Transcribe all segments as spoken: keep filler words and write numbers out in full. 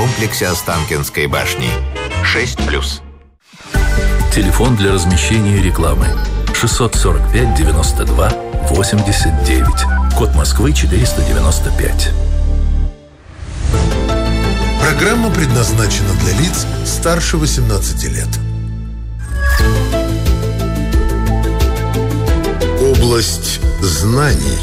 комплексе Останкинской башни. шесть плюс. Телефон для размещения рекламы шестьсот сорок пять девяносто два восемьдесят девять. Код Москвы четыреста девяносто пять. Программа предназначена для лиц старше восемнадцати лет. Область знаний.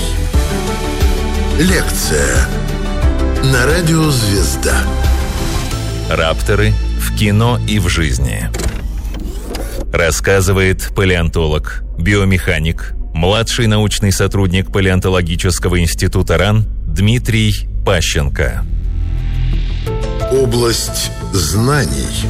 Лекция на радио «Звезда». Рапторы в кино и в жизни. Рассказывает палеонтолог, биомеханик, младший научный сотрудник Палеонтологического института РАН Дмитрий Пащенко. Область знаний.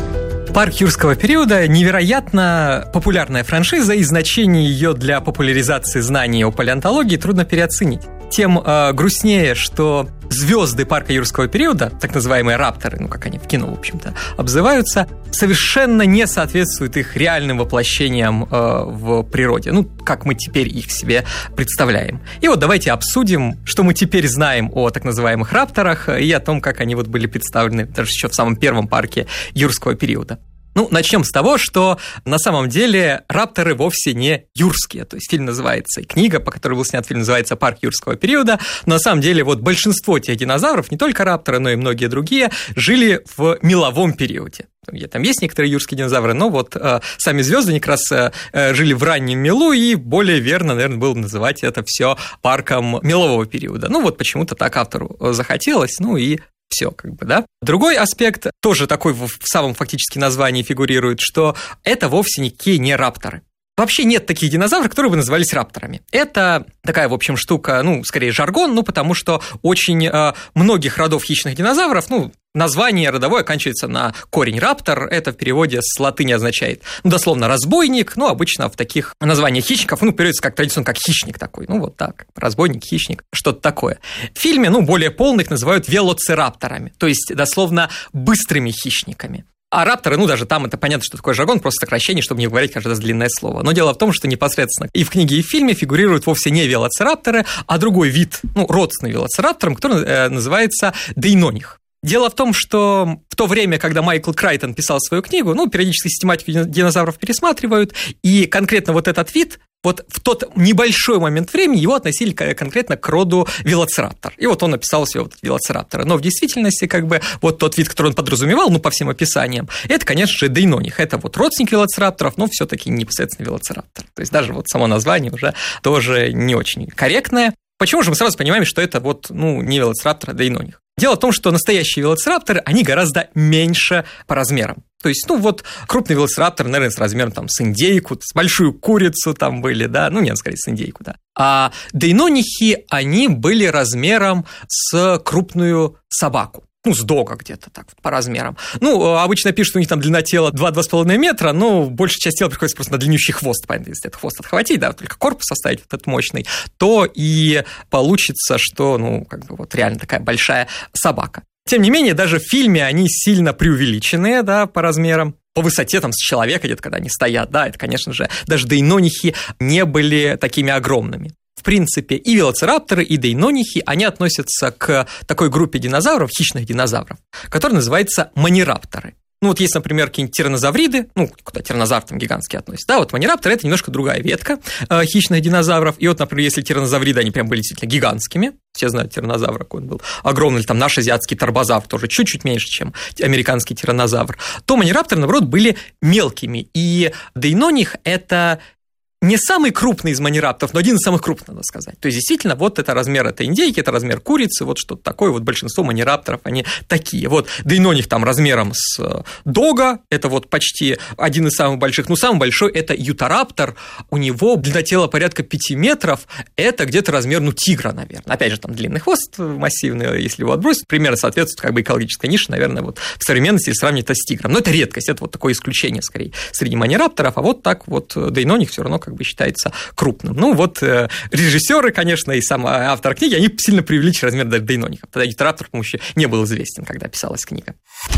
Парк юрского периода – невероятно популярная франшиза, и значение ее для популяризации знаний о палеонтологии трудно переоценить. Тем э, грустнее, что звезды парка юрского периода, так называемые рапторы, ну как они в кино, в общем-то, обзываются, совершенно не соответствуют их реальным воплощениям э, в природе, ну, как мы теперь их себе представляем. И вот давайте обсудим, что мы теперь знаем о так называемых рапторах и о том, как они вот были представлены даже еще в самом первом парке юрского периода. Ну, начнем с того, что на самом деле рапторы вовсе не юрские. То есть фильм называется, и книга, по которой был снят фильм, называется «Парк юрского периода». Но на самом деле вот большинство тех динозавров, не только рапторы, но и многие другие, жили в меловом периоде. Там есть некоторые юрские динозавры, но вот э, сами звезды как раз э, жили в раннем мелу, и более верно, наверное, было бы называть это все парком мелового периода. Ну, вот почему-то так автору захотелось, ну и все, как бы, да. Другой аспект, тоже такой в самом фактически названии фигурирует, что это вовсе никакие не рапторы. Вообще нет таких динозавров, которые бы назывались рапторами. Это такая, в общем, штука, ну, скорее жаргон, ну, потому что очень э, многих родов хищных динозавров, ну, название родовое оканчивается на корень раптор, это в переводе с латыни означает, ну, дословно, разбойник, ну, обычно в таких названиях хищников, ну, переводится как традиционно, как хищник такой, ну, вот так, разбойник, хищник, что-то такое. В фильме, ну, более полных называют велоцирапторами, то есть, дословно, быстрыми хищниками. А рапторы, ну, даже там это понятно, что такое жаргон, просто сокращение, чтобы не говорить каждый раз длинное слово. Но дело в том, что непосредственно и в книге, и в фильме фигурируют вовсе не велоцирапторы, а другой вид, ну, родственный велоцирапторам, который э, называется дейноних. Дело в том, что в то время, когда Майкл Крайтон писал свою книгу, ну, периодически систематику динозавров пересматривают, и конкретно вот этот вид, вот в тот небольшой момент времени его относили конкретно к роду велоцираптор. И вот он написал себе вот велоцираптора. Но в действительности, как бы, вот тот вид, который он подразумевал, ну, по всем описаниям, это, конечно же, дейноних. Это вот родственник велоцирапторов, но все-таки непосредственно велоцираптор. То есть даже вот само название уже тоже не очень корректное. Почему же мы сразу понимаем, что это вот, ну, не велоцираптор, а дейноних? Дело в том, что настоящие велоцирапторы, они гораздо меньше по размерам. То есть, ну, вот крупный велоцираптор, наверное, с размером там с индейку, с большую курицу там были, да, ну, нет, скорее, с индейку, да. А дейнонихи, они были размером с крупную собаку. Ну, с дога где-то так, по размерам. Ну, обычно пишут, что у них там длина тела два-два с половиной метра, но большая часть тела приходится просто на длиннющий хвост. Понятно, если этот хвост отхватить, да, только корпус оставить вот этот мощный, то и получится, что, ну, как бы вот реально такая большая собака. Тем не менее, даже в фильме они сильно преувеличенные, да, по размерам. По высоте там с человека где-то, когда они стоят, да, это, конечно же, даже дейнонихи не были такими огромными. В принципе, и велоцирапторы, и дейнонихи, они относятся к такой группе динозавров, хищных динозавров, которая называется манирапторы. Ну, вот есть, например, какие-нибудь тираннозавриды, ну, куда тираннозавр там гигантский относится, да, вот манирапторы – это немножко другая ветка э, хищных динозавров, и вот, например, если тираннозавриды, они прям были действительно гигантскими, все знают тираннозавра, какой он был огромный, или там наш азиатский торбозавр, тоже чуть-чуть меньше, чем американский тираннозавр, то манирапторы, наоборот, были мелкими, и дейноних – это не самый крупный из манирапторов, но один из самых крупных, надо сказать. То есть, действительно, вот это размер этой индейки, это размер курицы, вот что-то такое, вот большинство манирапторов, они такие. Вот дейноних там размером с дога, это вот почти один из самых больших, ну, самый большой – это ютараптор, у него длина тела порядка пяти метров, это где-то размер, ну, тигра, наверное. Опять же, там длинный хвост массивный, если его отбросить, примерно соответствует как бы экологической нише, наверное, вот в современности, если сравнить это с тигром. Но это редкость, это вот такое исключение, скорее, среди манирапторов, а вот так вот дейноних все равно как бы считается крупным. Ну, вот э, режиссеры, конечно, и сам автор книги, они сильно преувеличили размер даже дейноников. Тогда ютараптор, по-моему, еще не был известен, когда писалась книга.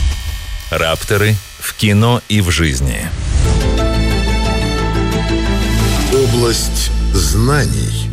Рапторы в кино и в жизни. Область знаний.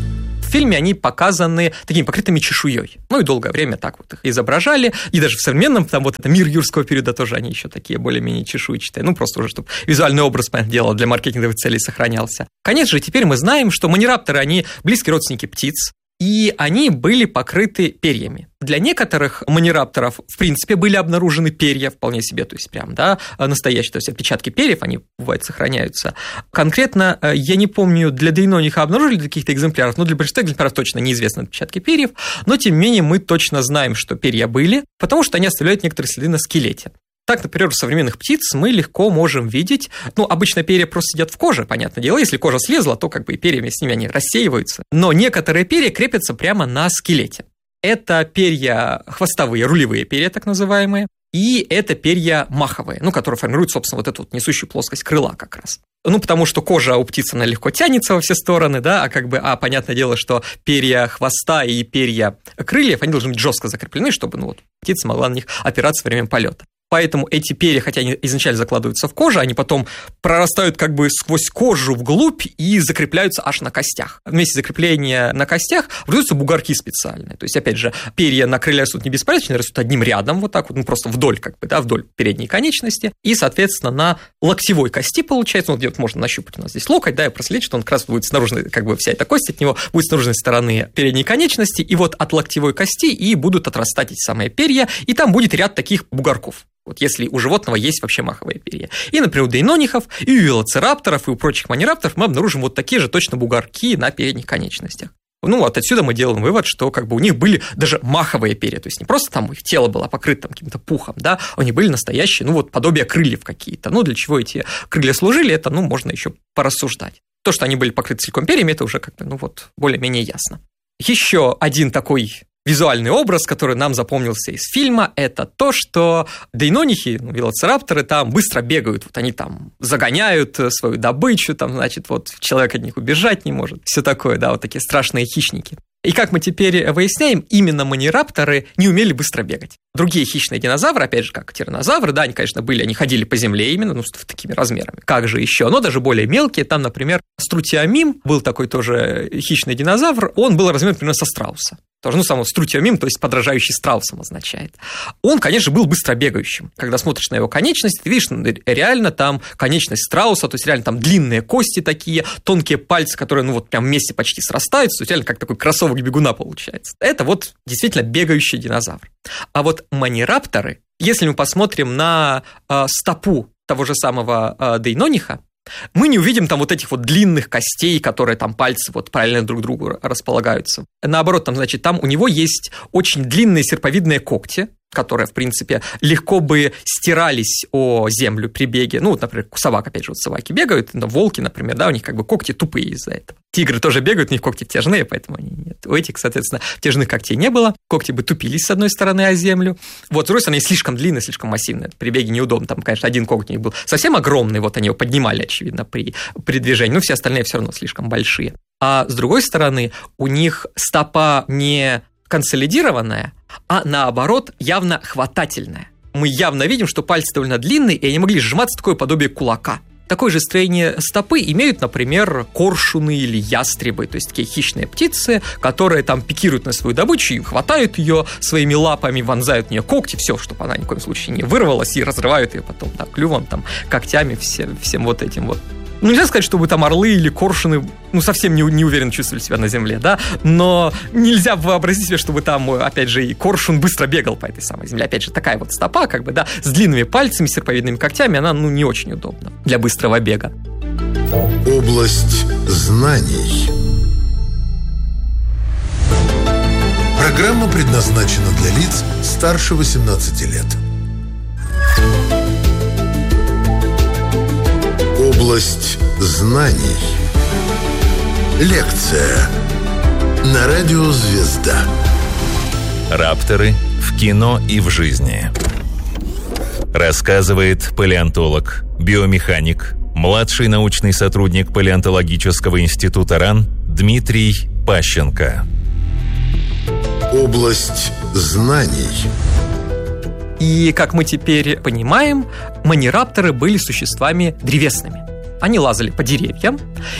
фильме они показаны такими покрытыми чешуей. Ну и долгое время так вот их изображали. И даже в современном, там вот это мир юрского периода тоже они еще такие более-менее чешуйчатые. Ну просто уже, чтобы визуальный образ, понятное дело, для маркетинговых целей сохранялся. Конечно же, теперь мы знаем, что манирапторы, они близкие родственники птиц, и они были покрыты перьями. Для некоторых манирапторов, в принципе, были обнаружены перья вполне себе, то есть прям, да, настоящие, то есть отпечатки перьев, они, бывает, сохраняются. Конкретно, я не помню, для дейнониха обнаружили каких-то экземпляров, но для большинства экземпляров точно неизвестны отпечатки перьев, но, тем не менее, мы точно знаем, что перья были, потому что они оставляют некоторые следы на скелете. Так, например, у современных птиц мы легко можем видеть, ну, обычно перья просто сидят в коже, понятное дело, если кожа слезла, то как бы и перьями с ними они рассеиваются, но некоторые перья крепятся прямо на скелете. Это перья хвостовые, рулевые перья так называемые, и это перья маховые, ну, которые формируют, собственно, вот эту вот несущую плоскость крыла как раз. Ну, потому что кожа у птицы, она легко тянется во все стороны, да, а как бы, а, понятное дело, что перья хвоста и перья крыльев, они должны быть жестко закреплены, чтобы, ну, вот, птица могла на них опираться во время полета. Поэтому эти перья, хотя они изначально закладываются в кожу, они потом прорастают как бы сквозь кожу вглубь и закрепляются аж на костях. Вместе закрепления на костях образуются бугорки специальные. То есть, опять же, перья на крылья растут не беспорядочно, растут одним рядом, вот так вот, ну просто вдоль, как бы, да, вдоль передней конечности. И, соответственно, на локтевой кости получается, ну, где вот можно нащупать у нас здесь локоть, да, и проследить, что он как раз будет с наружной, как бы вся эта кость от него будет с наружной стороны передней конечности, и вот от локтевой кости и будут отрастать эти самые перья, и там будет ряд таких бугорков. Вот если у животного есть вообще маховые перья. И, например, у дейнонихов, и у велоцирапторов, и у прочих манирапторов мы обнаружим вот такие же точно бугорки на передних конечностях. Ну, вот отсюда мы делаем вывод, что как бы у них были даже маховые перья, то есть не просто там их тело было покрыто там, каким-то пухом, да, у них были настоящие, ну, вот подобие крыльев какие-то. Ну, для чего эти крылья служили, это, ну, можно еще порассуждать. То, что они были покрыты целиком перьями, это уже как бы, ну, вот, более-менее ясно. Еще один такой визуальный образ, который нам запомнился из фильма, это то, что дейнонихи, ну, велоцирапторы там быстро бегают, вот они там загоняют свою добычу, там, значит, вот человек от них убежать не может, все такое, да, вот такие страшные хищники. И как мы теперь выясняем, именно манирапторы не умели быстро бегать. Другие хищные динозавры, опять же, как тираннозавры, да, они, конечно, были, они ходили по земле именно, ну, с такими размерами. Как же еще? Но даже более мелкие, там, например, струтиомим, был такой тоже хищный динозавр, он был размером примерно со страуса. Тоже, ну, само струтиомим, то есть подражающий страусам означает. Он, конечно, был быстро бегающим. Когда смотришь на его конечность, ты видишь, ну, реально там конечность страуса, то есть реально там длинные кости такие, тонкие пальцы, которые, ну, вот прям вместе почти срастаются, то есть реально как такой кроссовок бегуна получается. Это вот действительно бегающий динозавр. А вот манирапторы, если мы посмотрим на э, стопу того же самого э, дейнониха, мы не увидим там вот этих вот длинных костей, которые там пальцы вот параллельно друг другу располагаются. Наоборот, там, значит, там у него есть очень длинные серповидные когти, которые, в принципе, легко бы стирались о землю при беге. Ну, вот, например, у собак, опять же, вот собаки бегают, но волки, например, да, у них как бы когти тупые из-за этого. Тигры тоже бегают, у них когти втяжные, поэтому они нет. У этих, соответственно, втяжных когтей не было, когти бы тупились с одной стороны о землю. Вот, с другой стороны, они слишком длинные, слишком массивные, при беге неудобно, там, конечно, один коготь у них был совсем огромный, вот они его поднимали, очевидно, при, при движении, но все остальные все равно слишком большие. А с другой стороны, у них стопа не консолидированная, а наоборот явно хватательная. Мы явно видим, что пальцы довольно длинные, и они могли сжиматься такое подобие кулака. Такое же строение стопы имеют, например, коршуны или ястребы, то есть такие хищные птицы, которые там пикируют на свою добычу и хватают ее своими лапами, вонзают в нее когти, все, чтобы она ни в коем случае не вырвалась, и разрывают ее потом да, клювом, там, когтями, все, всем вот этим вот. Ну, нельзя сказать, чтобы там орлы или коршуны, ну, совсем не, не уверенно чувствовали себя на земле, да, но нельзя вообразить себе, чтобы там, опять же, и коршун быстро бегал по этой самой земле. Опять же, такая вот стопа, как бы, да, с длинными пальцами, с серповидными когтями, она, ну, не очень удобна для быстрого бега. Область знаний. Программа предназначена для лиц старше восемнадцати лет. Область знаний. Лекция на радио «Звезда». Рапторы в кино и в жизни. Рассказывает палеонтолог, биомеханик, младший научный сотрудник Палеонтологического института РАН Дмитрий Пащенко. Область знаний. И, как мы теперь понимаем, манирапторы были существами древесными. Они лазали по деревьям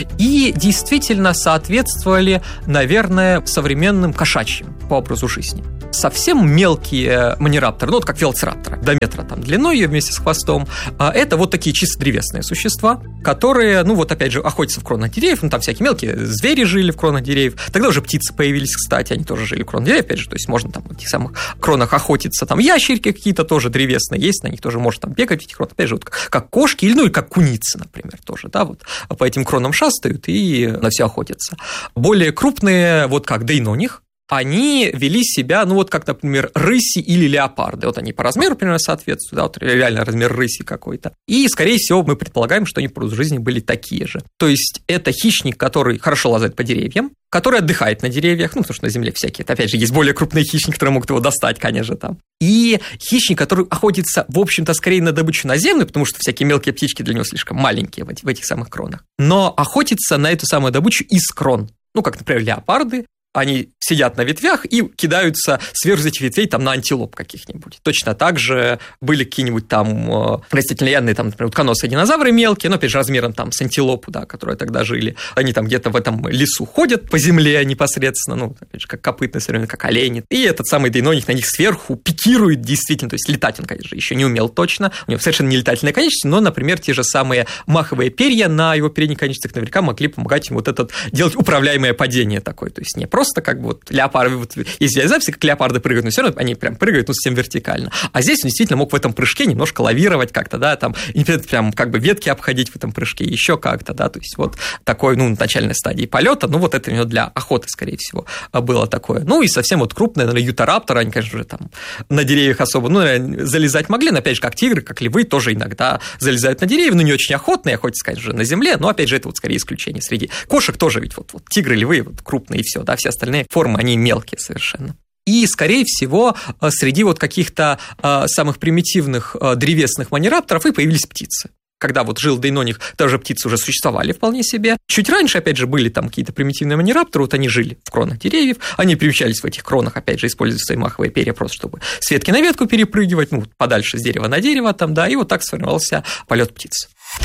и действительно соответствовали, наверное, современным кошачьим по образу жизни. Совсем мелкие манирапторы, ну вот как велоцирапторы, до метра там длиной вместе с хвостом, это вот такие чисто древесные существа, которые, ну вот опять же, охотятся в кронах деревьев, ну там всякие мелкие звери жили в кронах деревьев, тогда уже птицы появились, кстати, они тоже жили в кронах деревьев, опять же, то есть можно там в этих самых кронах охотиться, там ящерки какие-то тоже древесные есть, на них тоже можно там бегать в этих кронах, опять же, вот как кошки, или ну или как куницы, например, тоже, да, вот по этим кронам шастают и на все охотятся. Более крупные, вот как дейноних, они вели себя, ну вот как, например, рыси или леопарды. Вот они по размеру примерно соответствуют, да, вот реально размер рыси какой-то. И, скорее всего, мы предполагаем, что они по образу жизни были такие же. То есть это хищник, который хорошо лазает по деревьям, который отдыхает на деревьях, ну, потому что на земле всякие. Это, опять же, есть более крупные хищники, которые могут его достать, конечно, там. И хищник, который охотится, в общем-то, скорее на добычу наземную, потому что всякие мелкие птички для него слишком маленькие в этих, в этих самых кронах, но охотится на эту самую добычу из крон. Ну, как, например, леопарды. Они сидят на ветвях и кидаются сверху этих ветвей там, на антилоп каких-нибудь. Точно так же были какие-нибудь там растительноядные, там, например, утконосые динозавры мелкие, но, опять же, размером там, с антилопу, да, которые тогда жили. Они там где-то в этом лесу ходят по земле непосредственно, ну, опять же, как копытные, современно, как олени. И этот самый дейноних на них сверху пикирует действительно, то есть летать он, конечно, еще не умел точно, у него совершенно не летательные конечности, но, например, те же самые маховые перья на его передних конечностях наверняка могли помогать ему вот этот делать управляемое падение такое, то есть не просто Просто как бы вот леопарды, вот, есть записи, как леопарды прыгают, но все равно они прям прыгают, ну, совсем вертикально. А здесь он действительно мог в этом прыжке немножко лавировать как-то, да, там, и прям как бы ветки обходить в этом прыжке, еще как-то, да, то есть вот такой, ну, начальной стадии полета, ну, вот это у него для охоты, скорее всего, было такое. Ну, и совсем вот крупные, наверное, ютарапторы, они, конечно же, там на деревьях особо, ну, наверное, залезать могли, но, опять же, как тигры, как львы, тоже иногда залезают на деревья, ну, не очень охотные, охотятся, конечно же, на земле, но, опять же, это вот скорее исключение среди кошек тоже ведь вот, вот тигры, львы, вот крупные и все, да, все остальные формы, они мелкие совершенно. И, скорее всего, среди вот каких-то самых примитивных древесных манирапторов и появились птицы. Когда вот жил дейноних, даже птицы уже существовали вполне себе. Чуть раньше, опять же, были там какие-то примитивные манирапторы, вот они жили в кронах деревьев, они перемещались в этих кронах, опять же, используя свои маховые перья просто, чтобы с ветки на ветку перепрыгивать, ну, подальше с дерева на дерево там, да, и вот так сформировался полет птиц.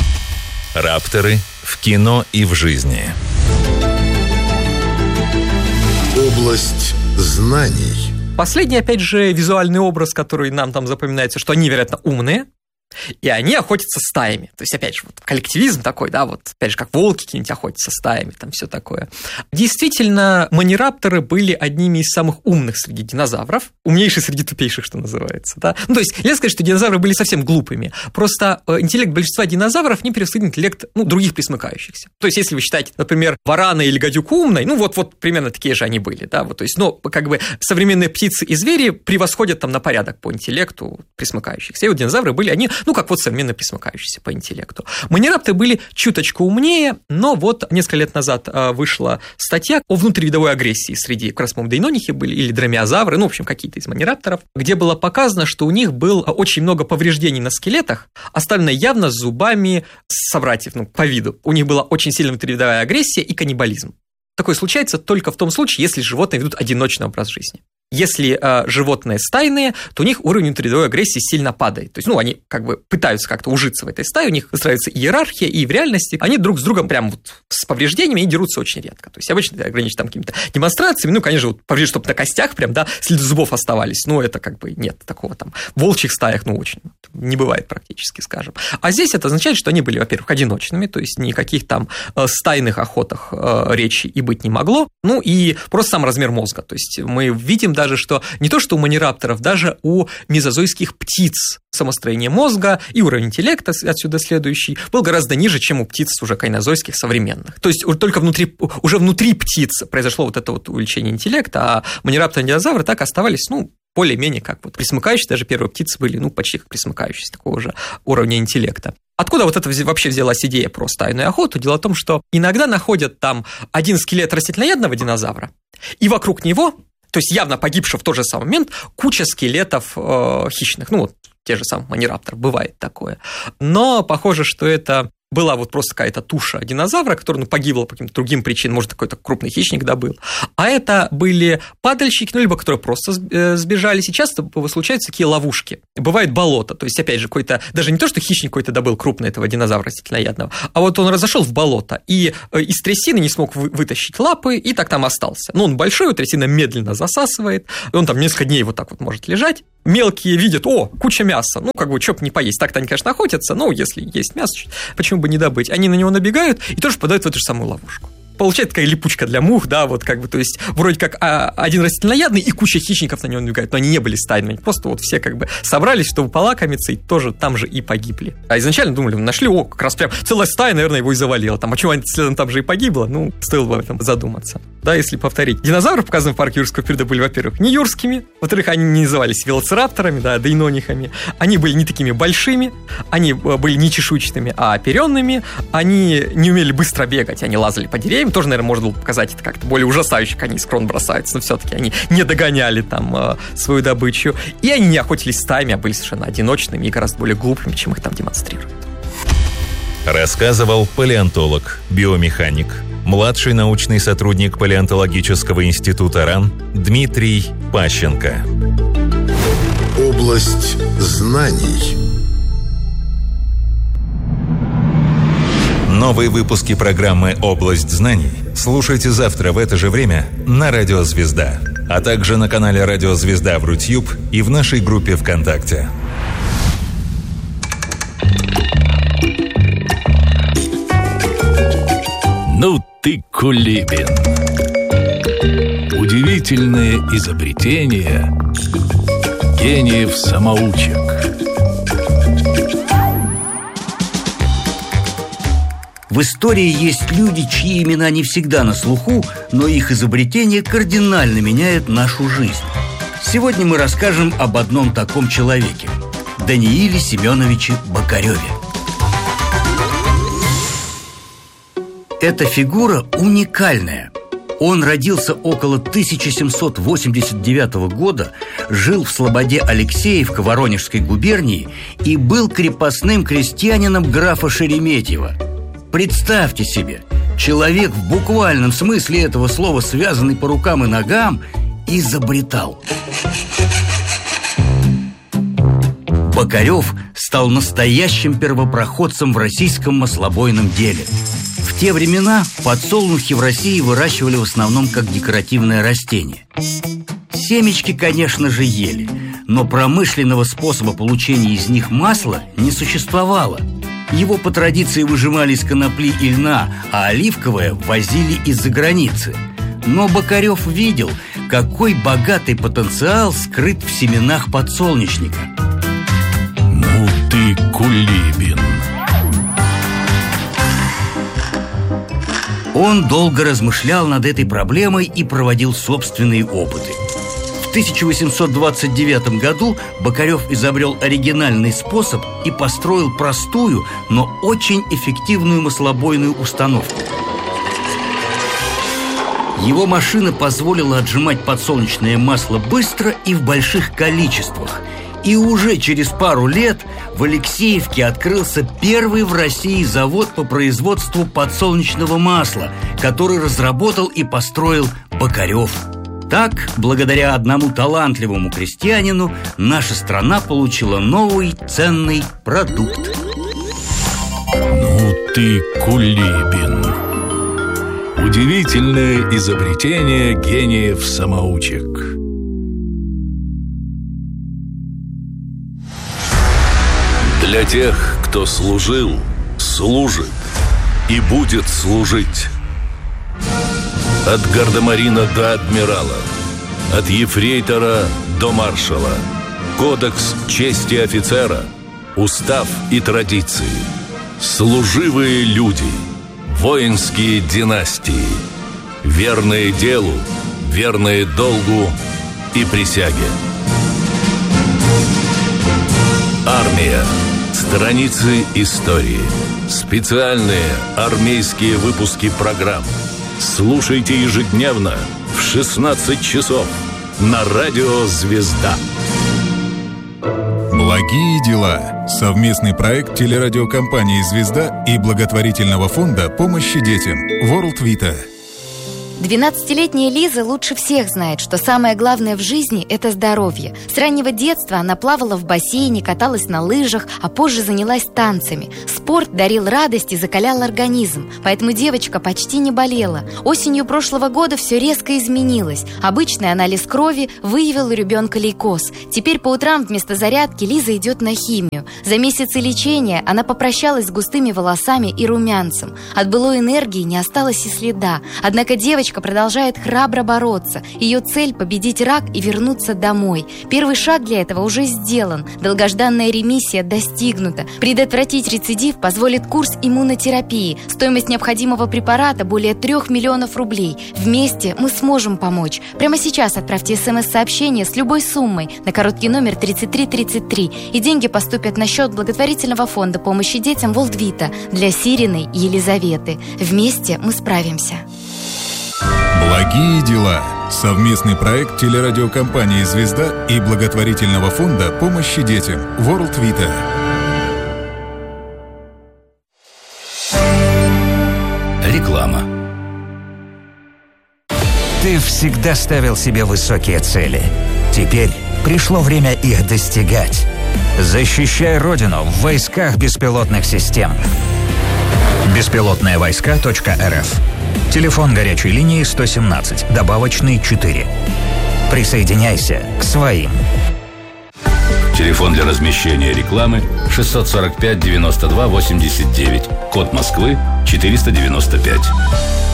Рапторы в кино и в жизни. Область знаний. Последний, опять же, визуальный образ, который нам там запоминается, что они, вероятно, умные, и они охотятся стаями. То есть, опять же, вот коллективизм такой, да, вот, опять же, как волки какие-нибудь охотятся стаями, там все такое. Действительно, манирапторы были одними из самых умных среди динозавров, умнейшие среди тупейших, что называется, да. Ну, то есть, нельзя сказать, что динозавры были совсем глупыми, просто интеллект большинства динозавров не превосходит интеллект, ну, других присмыкающихся. То есть, если вы считаете, например, варана или гадюку умной, ну, вот-вот примерно такие же они были, да, вот, то есть, но, как бы, современные птицы и звери превосходят там на порядок по интеллекту присмыкающихся, и вот динозавры были, они, ну, как вот современно присмыкающиеся по интеллекту. Манирапторы были чуточку умнее, но вот несколько лет назад вышла статья о внутривидовой агрессии среди, как раз, по-моему, дейнонихи были, или дромеозавры, ну, в общем, какие-то из манирапторов, где было показано, что у них было очень много повреждений на скелетах, оставлено явно зубами собратьев, ну, по виду. У них была очень сильная внутривидовая агрессия и каннибализм. Такое случается только в том случае, если животные ведут одиночный образ жизни. Если э, животные стайные, то у них уровень внутривидовой агрессии сильно падает. То есть, ну, они как бы пытаются как-то ужиться в этой стае, у них выстраивается иерархия, и в реальности они друг с другом прям вот с повреждениями и дерутся очень редко. То есть, обычно это ограничено там какими-то демонстрациями, ну, конечно, вот повреждения, чтобы на костях прям, да, следы зубов оставались, но это как бы нет такого там. В волчьих стаях, ну, очень не бывает практически, скажем. А здесь это означает, что они были, во-первых, одиночными, то есть, никаких там э, стайных охотах э, речи и быть не могло, ну, и просто сам размер мозга. То есть, мы видим даже, что не то, что у манирапторов, даже у мезозойских птиц самостроение мозга и уровень интеллекта, отсюда следующий, был гораздо ниже, чем у птиц уже кайнозойских современных. То есть, только внутри, уже внутри птиц произошло вот это вот увеличение интеллекта, а манирапторы и динозавры так оставались, ну, более-менее как вот присмыкающиеся, даже первые птицы были, ну, почти как присмыкающиеся, такого же уровня интеллекта. Откуда вот это вообще взялась идея про стайную охоту? Дело в том, что иногда находят там один скелет растительноядного динозавра, и вокруг него, то есть явно погибшего в тот же самый момент, куча скелетов э, хищных, ну вот те же самые манирапторы, бывает такое. Но похоже, что это была вот просто какая-то туша динозавра, которая ну, погибла по каким-то другим причинам, может, какой-то крупный хищник добыл. А это были падальщики, ну, либо которые просто сбежали. Сейчас случаются такие ловушки. Бывает болото, то есть, опять же, какой-то, даже не то, что хищник какой-то добыл крупный этого динозавра растительноядного, а вот он разошел в болото и из трясины не смог вытащить лапы, и так там остался. Ну, он большой, трясина медленно засасывает, и он там несколько дней вот так вот может лежать. Мелкие видят, о, куча мяса, ну, как бы, чё б не поесть. Так-то они, конечно, охотятся, но если есть мясо, почему бы не добыть? Они на него набегают и тоже попадают в эту же самую ловушку. Получается такая липучка для мух, да, вот как бы, то есть вроде как один растительноядный и куча хищников на него набегают, но они не были стайными, они просто вот все как бы собрались, чтобы полакомиться, и тоже там же и погибли. А изначально думали, нашли, о, как раз прям целая стая, наверное, его и завалила, там, а чего они следом там же и погибло, ну, стоило бы об этом задуматься. Да, если повторить. Динозавры, показанные в парке юрского периода, были, во-первых, не юрскими, во-вторых, они не назывались велоцирапторами, да, дейнонихами, они были не такими большими, они были не чешуйчатыми, а оперенными, они не умели быстро бегать, они лазали по деревьям, тоже, наверное, можно было показать это как-то более ужасающе, как они с крон бросаются, но все-таки они не догоняли там э, свою добычу, и они не охотились стаями, а были совершенно одиночными и гораздо более глупыми, чем их там демонстрируют. Рассказывал палеонтолог, биомеханик, младший научный сотрудник Палеонтологического института РАН Дмитрий Пащенко. Область знаний. Новые выпуски программы «Область знаний» слушайте завтра в это же время на Радио Звезда, а также на канале Радио Звезда в Рутьюб и в нашей группе ВКонтакте. Ну ты кулибин. Удивительное изобретение гениев-самоучек. В истории есть люди, чьи имена не всегда на слуху, но их изобретения кардинально меняют нашу жизнь. Сегодня мы расскажем об одном таком человеке – Данииле Семеновиче Бокареве. Эта фигура уникальная. Он родился около тысяча семьсот восемьдесят девятого года, жил в слободе Алексеевка Воронежской губернии и был крепостным крестьянином графа Шереметьева. Представьте себе, человек в буквальном смысле этого слова, связанный по рукам и ногам, изобретал. Бокарев стал настоящим первопроходцем в российском маслобойном деле. В те времена подсолнухи в России выращивали в основном как декоративное растение. Семечки, конечно же, ели, но промышленного способа получения из них масла не существовало. Его по традиции выжимали из конопли и льна, а оливковое возили из-за границы. Но Бокарев видел, какой богатый потенциал скрыт в семенах подсолнечника. Ну ты кулибин. Он долго размышлял над этой проблемой и проводил собственные опыты. В тысяча восемьсот двадцать девятом году Бокарев изобрел оригинальный способ и построил простую, но очень эффективную маслобойную установку. Его машина позволила отжимать подсолнечное масло быстро и в больших количествах. И уже через пару лет в Алексеевке открылся первый в России завод по производству подсолнечного масла, который разработал и построил Бокарев. Так, благодаря одному талантливому крестьянину, наша страна получила новый ценный продукт. Ну ты кулибин. Удивительное изобретение гениев-самоучек. Для тех, кто служил, служит и будет служить. От гардемарина до адмирала, от ефрейтора до маршала. Кодекс чести офицера, устав и традиции. Служивые люди, воинские династии. Верные делу, верные долгу и присяге. Армия. Страницы истории. Специальные армейские выпуски программ. Слушайте ежедневно в шестнадцать часов на Радио Звезда. Благие дела. Совместный проект телерадиокомпании «Звезда» и благотворительного фонда помощи детям World Vita. двенадцатилетняя Лиза лучше всех знает, что самое главное в жизни – это здоровье. С раннего детства она плавала в бассейне, каталась на лыжах, а позже занялась танцами. Спорт дарил радость и закалял организм, поэтому девочка почти не болела. Осенью прошлого года все резко изменилось. Обычный анализ крови выявил у ребенка лейкоз. Теперь по утрам вместо зарядки Лиза идет на химию. За месяцы лечения она попрощалась с густыми волосами и румянцем. От былой энергии не осталось и следа. Однако девочка продолжает храбро бороться. Ее цель – победить рак и вернуться домой. Первый шаг для этого уже сделан. Долгожданная ремиссия достигнута. Предотвратить рецидив позволит курс иммунотерапии. Стоимость необходимого препарата более трех миллионов рублей. Вместе мы сможем помочь. Прямо сейчас отправьте смс-сообщение с любой суммой на короткий номер тридцать три тридцать три, и деньги поступят на счет благотворительного фонда помощи детям World Vita для Сириной и Елизаветы. Вместе мы справимся. Благие дела. Совместный проект телерадиокомпании «Звезда» и благотворительного фонда помощи детям World Vita. Реклама. Ты всегда ставил себе высокие цели. Теперь пришло время их достигать. Защищай Родину в войсках беспилотных систем. беспилотные войска точка эр эф. Телефон горячей линии сто семнадцать, добавочный четыре. Присоединяйся к своим. Телефон для размещения рекламы шестьсот сорок пять девяносто два восемьдесят девять. Код Москвы четыреста девяносто пять.